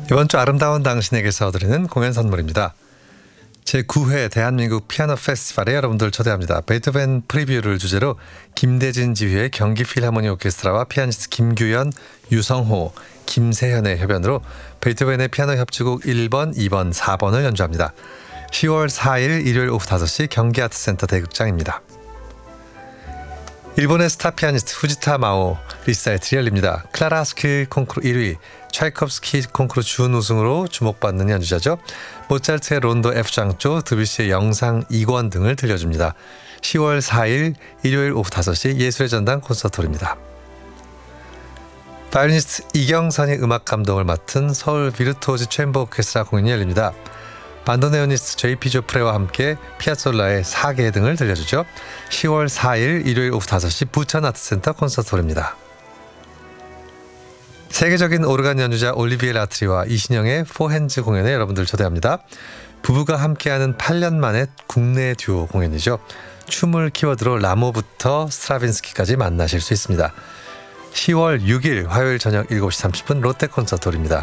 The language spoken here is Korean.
이번 주 아름다운 당신에게서 드리는 공연 선물입니다. 제9회 대한민국 피아노 페스티벌에 여러분들 초대합니다. 베토벤 프리뷰를 주제로 김대진 지휘의 경기 필하모니 오케스트라와 피아니스트 김규현, 유성호, 김세현의 협연으로 베토벤의 피아노 협주곡 1번, 2번, 4번을 연주합니다. 10월 4일 일요일 오후 5시 경기아트센터 대극장입니다. 일본의 스타 피아니스트 후지타 마오 리사이틀이 열립니다. 클라라 스킬 콩쿠르 1위, 차이콥스키 콩쿠르 준우승으로 주목받는 연주자죠. 모차르트의 론도 F장조, 드뷔시의 영상 2권 등을 들려줍니다. 10월 4일 일요일 오후 5시 예술의 전당 콘서트홀입니다. 바이올리니스트 이경선이 음악 감독을 맡은 서울 비르투오즈 챔버 오케스트라 공연이 열립니다. 반도네오니스트 JP 조프레와 함께 피아솔라의 4개 등을 들려주죠. 10월 4일 일요일 오후 5시 부천 아트센터 콘서트홀입니다. 세계적인 오르간 연주자 올리비에 라트리와 이신영의 포핸즈 공연에 여러분들 초대합니다. 부부가 함께하는 8년 만의 국내 듀오 공연이죠. 춤을 키워드로 라모부터 스트라빈스키까지 만나실 수 있습니다. 10월 6일 화요일 저녁 7시 30분 롯데 콘서트홀입니다.